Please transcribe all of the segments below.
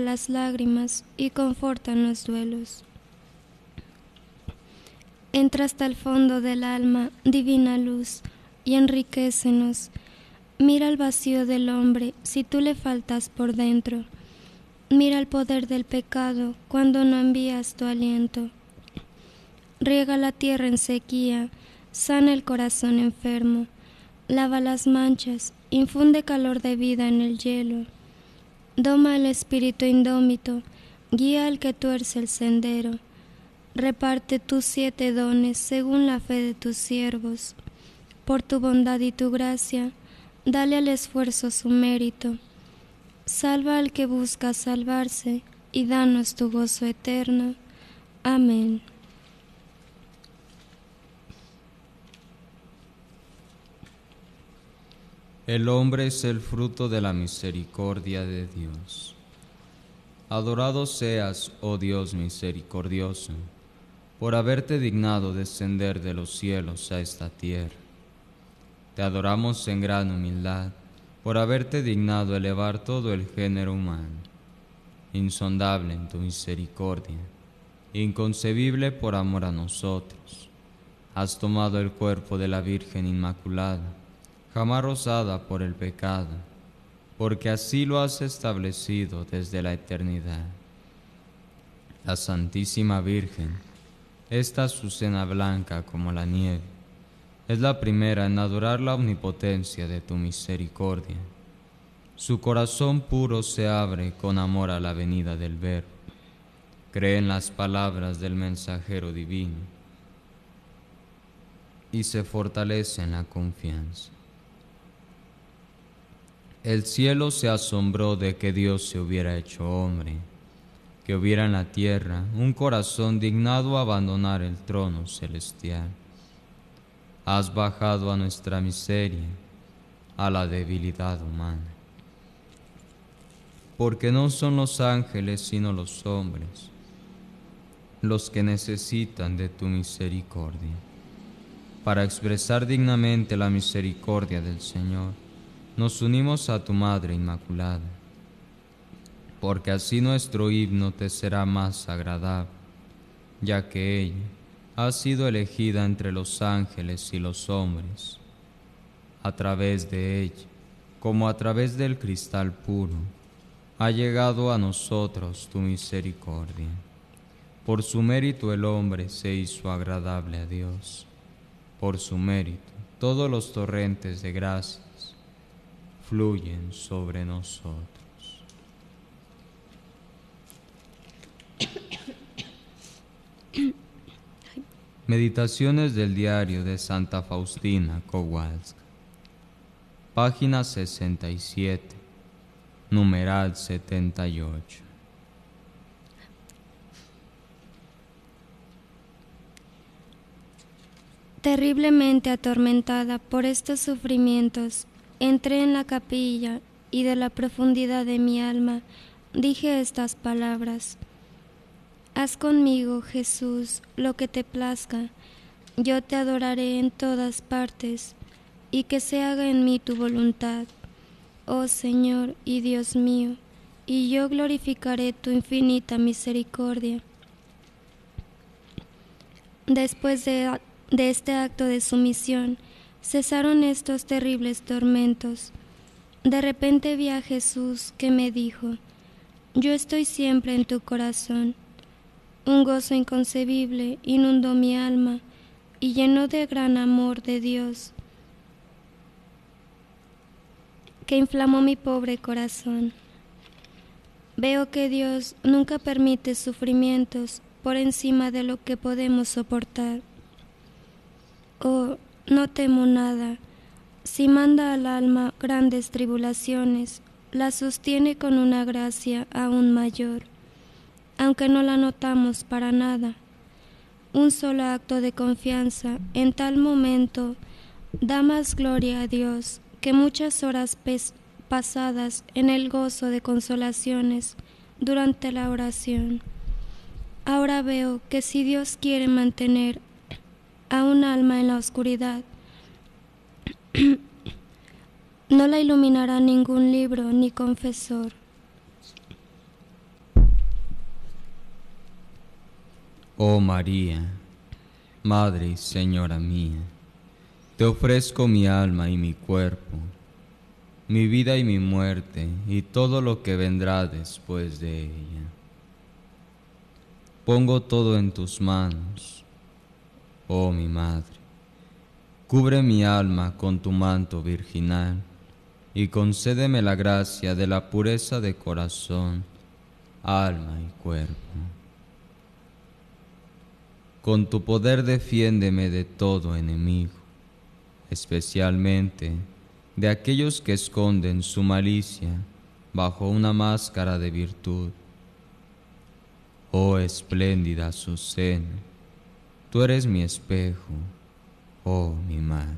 las lágrimas y confortan los duelos. Entra hasta el fondo del alma, divina luz, y enriquécenos. Mira el vacío del hombre si tú le faltas por dentro. Mira el poder del pecado cuando no envías tu aliento. Riega la tierra en sequía, sana el corazón enfermo, lava las manchas, infunde calor de vida en el hielo. Doma el espíritu indómito, guía al que tuerce el sendero. Reparte tus 7 dones según la fe de tus siervos. Por tu bondad y tu gracia, dale al esfuerzo su mérito. Salva al que busca salvarse y danos tu gozo eterno. Amén. El hombre es el fruto de la misericordia de Dios. Adorado seas, oh Dios misericordioso, por haberte dignado descender de los cielos a esta tierra. Te adoramos en gran humildad, por haberte dignado elevar todo el género humano, insondable en tu misericordia, inconcebible por amor a nosotros. Has tomado el cuerpo de la Virgen Inmaculada, jamás rozada por el pecado, porque así lo has establecido desde la eternidad. La Santísima Virgen, esta azucena blanca como la nieve, es la primera en adorar la omnipotencia de tu misericordia. Su corazón puro se abre con amor a la venida del Verbo. Cree en las palabras del mensajero divino y se fortalece en la confianza. El cielo se asombró de que Dios se hubiera hecho hombre, que hubiera en la tierra un corazón dignado a abandonar el trono celestial. Has bajado a nuestra miseria, a la debilidad humana. Porque no son los ángeles sino los hombres los que necesitan de tu misericordia. Para expresar dignamente la misericordia del Señor, nos unimos a tu Madre Inmaculada, porque así nuestro himno te será más agradable, ya que ella ha sido elegida entre los ángeles y los hombres. A través de ella, como a través del cristal puro, ha llegado a nosotros tu misericordia. Por su mérito el hombre se hizo agradable a Dios. Por su mérito todos los torrentes de gracias fluyen sobre nosotros. Meditaciones del diario de Santa Faustina Kowalska. Página 67, numeral 78. Terriblemente atormentada por estos sufrimientos, entré en la capilla y de la profundidad de mi alma dije estas palabras: haz conmigo, Jesús, lo que te plazca, yo te adoraré en todas partes, y que se haga en mí tu voluntad, oh Señor y Dios mío, y yo glorificaré tu infinita misericordia. Después de este acto de sumisión, cesaron estos terribles tormentos. De repente vi a Jesús que me dijo: yo estoy siempre en tu corazón. Un gozo inconcebible inundó mi alma y llenó de gran amor de Dios, que inflamó mi pobre corazón. Veo que Dios nunca permite sufrimientos por encima de lo que podemos soportar. Oh, no temo nada. Si manda al alma grandes tribulaciones, la sostiene con una gracia aún mayor, aunque no la notamos para nada. Un solo acto de confianza en tal momento da más gloria a Dios que muchas horas pasadas en el gozo de consolaciones durante la oración. Ahora veo que si Dios quiere mantener a un alma en la oscuridad, no la iluminará ningún libro ni confesor. Oh María, Madre y Señora mía, te ofrezco mi alma y mi cuerpo, mi vida y mi muerte, y todo lo que vendrá después de ella. Pongo todo en tus manos, oh mi Madre. Cubre mi alma con tu manto virginal, y concédeme la gracia de la pureza de corazón, alma y cuerpo. Con tu poder defiéndeme de todo enemigo, especialmente de aquellos que esconden su malicia bajo una máscara de virtud. Oh espléndida Azucena, tú eres mi espejo, oh mi Madre.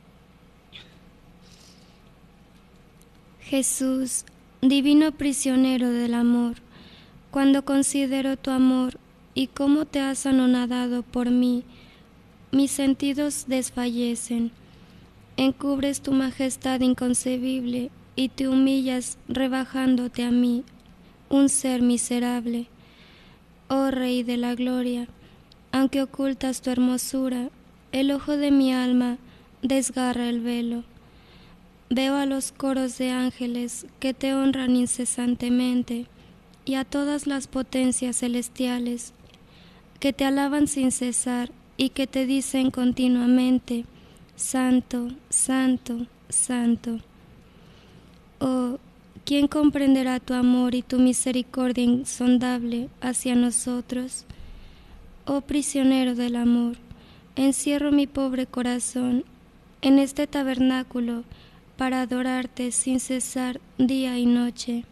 Jesús, divino prisionero del amor, cuando considero tu amor y cómo te has anonadado por mí, mis sentidos desfallecen. Encubres tu majestad inconcebible y te humillas rebajándote a mí, un ser miserable. Oh Rey de la Gloria, aunque ocultas tu hermosura, el ojo de mi alma desgarra el velo. Veo a los coros de ángeles que te honran incesantemente y a todas las potencias celestiales que te alaban sin cesar y que te dicen continuamente: Santo, Santo, Santo. Oh, ¿quién comprenderá tu amor y tu misericordia insondable hacia nosotros? Oh prisionero del amor, encierro mi pobre corazón en este tabernáculo para adorarte sin cesar día y noche.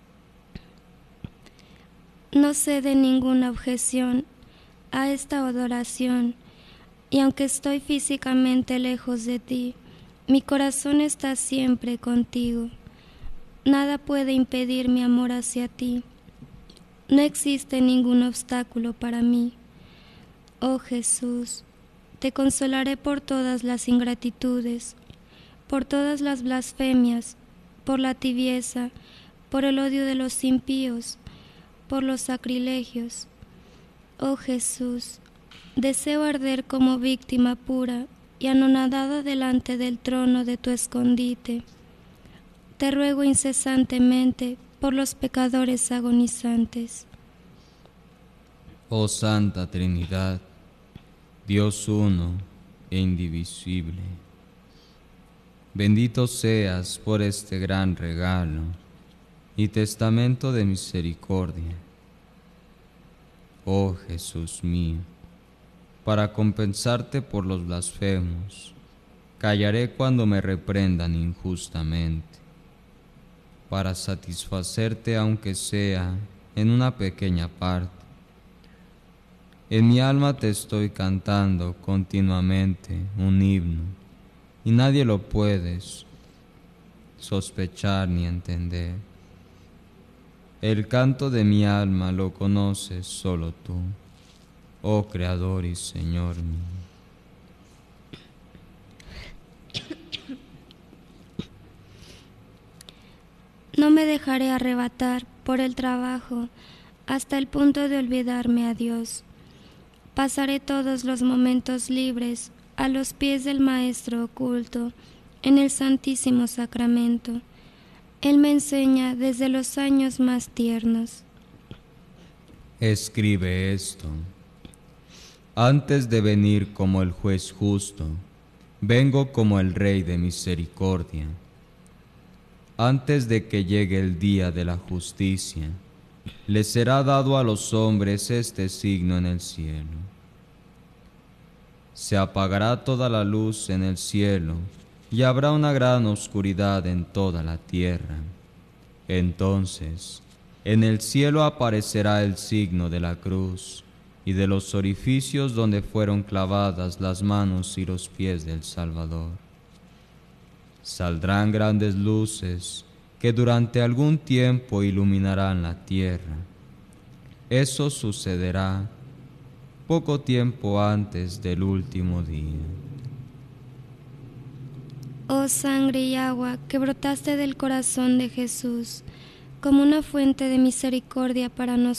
No cede ninguna objeción a esta adoración, y aunque estoy físicamente lejos de ti, mi corazón está siempre contigo. Nada puede impedir mi amor hacia ti. No existe ningún obstáculo para mí. Oh Jesús, te consolaré por todas las ingratitudes, por todas las blasfemias, por la tibieza, por el odio de los impíos, por los sacrilegios. Oh Jesús, deseo arder como víctima pura y anonadada delante del trono de tu escondite. Te ruego incesantemente por los pecadores agonizantes. Oh Santa Trinidad, Dios uno e indivisible, bendito seas por este gran regalo y testamento de misericordia. Oh Jesús mío, para compensarte por los blasfemos, callaré cuando me reprendan injustamente, para satisfacerte aunque sea en una pequeña parte. En mi alma te estoy cantando continuamente un himno, y nadie lo puedes sospechar ni entender. El canto de mi alma lo conoces solo tú, oh Creador y Señor mío. No me dejaré arrebatar por el trabajo hasta el punto de olvidarme a Dios. Pasaré todos los momentos libres a los pies del Maestro oculto en el Santísimo Sacramento. Él me enseña desde los años más tiernos. Escribe esto. Antes de venir como el juez justo, vengo como el Rey de misericordia. Antes de que llegue el día de la justicia, les será dado a los hombres este signo en el cielo. Se apagará toda la luz en el cielo y habrá una gran oscuridad en toda la tierra. Entonces, en el cielo aparecerá el signo de la cruz y de los orificios donde fueron clavadas las manos y los pies del Salvador. Saldrán grandes luces que durante algún tiempo iluminarán la tierra. Eso sucederá poco tiempo antes del último día. Oh sangre y agua que brotaste del corazón de Jesús, como una fuente de misericordia para nosotros,